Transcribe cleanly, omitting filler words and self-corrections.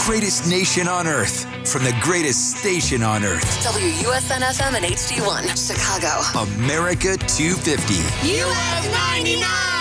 greatest nation on earth from the greatest station on earth. WUSN FM and HD1, Chicago. America 250. US 99.